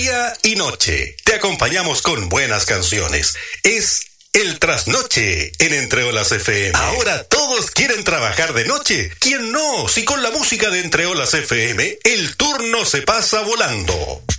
Día y noche te acompañamos con buenas canciones. Es el trasnoche en Entre Olas FM. Ahora todos quieren trabajar de noche. ¿Quién no? Si con la música de Entre Olas FM el turno se pasa volando.